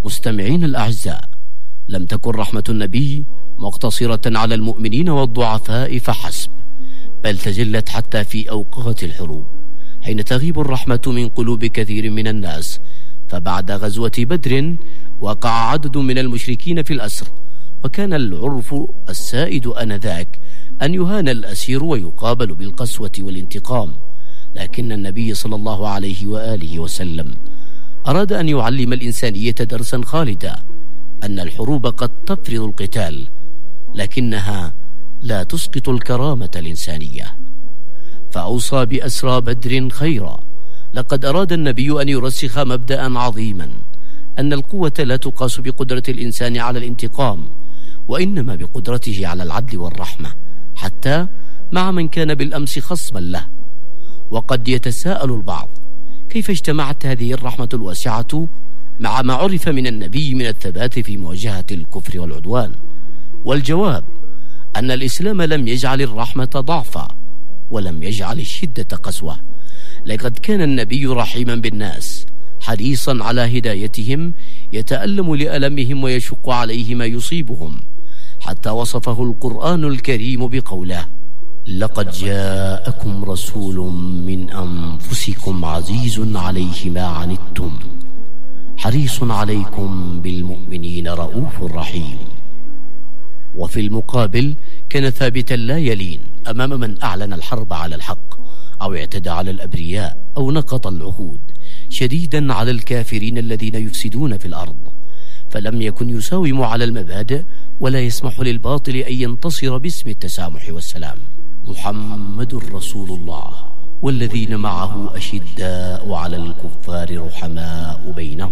مستمعين الأعزاء، لم تكن رحمة النبي مقتصرة على المؤمنين والضعفاء فحسب، بل تجلت حتى في أوقات الحروب حين تغيب الرحمة من قلوب كثير من الناس. فبعد غزوة بدر وقع عدد من المشركين في الأسر، وكان العرف السائد آنذاك أن يهان الأسير ويقابل بالقسوة والانتقام، لكن النبي صلى الله عليه وآله وسلم أراد أن يعلم الإنسانية درسا خالدا، أن الحروب قد تفرض القتال، لكنها لا تسقط الكرامة الإنسانية. فأوصى بأسرى بدر خيرا. لقد أراد النبي أن يرسخ مبدأ عظيما، أن القوة لا تقاس بقدرة الإنسان على الانتقام، وإنما بقدرته على العدل والرحمة، حتى مع من كان بالأمس خصما له. وقد يتساءل البعض: كيف اجتمعت هذه الرحمة الواسعة مع ما عرف من النبي من الثبات في مواجهة الكفر والعدوان؟ والجواب أن الإسلام لم يجعل الرحمة ضعفا، ولم يجعل الشدة قسوة. لقد كان النبي رحيما بالناس، حريصا على هدايتهم، يتألم لألمهم ويشق عليه ما يصيبهم، حتى وصفه القرآن الكريم بقوله: لقد جاءكم رسول من أنفسكم عزيز عليه ما عنتم حريص عليكم بالمؤمنين رؤوف رحيم. وفي المقابل كان ثابتا لا يلين أمام من أعلن الحرب على الحق، أو اعتدى على الأبرياء، أو نقض العهود، شديدا على الكافرين الذين يفسدون في الأرض. فلم يكن يساوم على المبادئ، ولا يسمح للباطل أن ينتصر باسم التسامح والسلام. محمد رسول الله والذين معه أشداء على الكفار رحماء بينهم.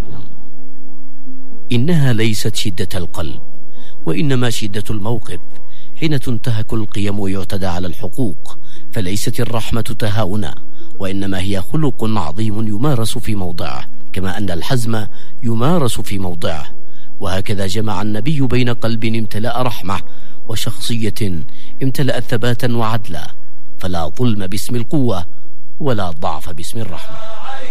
إنها ليست شدة القلب، وإنما شدة الموقف حين تنتهك القيم ويعتدى على الحقوق. فليست الرحمة تهاؤنا، وإنما هي خلق عظيم يمارس في موضعه، كما أن الحزم يمارس في موضعه. وهكذا جمع النبي بين قلب امتلأ رحمة وشخصية امتلأت ثباتا وعدلا، فلا ظلم باسم القوة، ولا ضعف باسم الرحمة.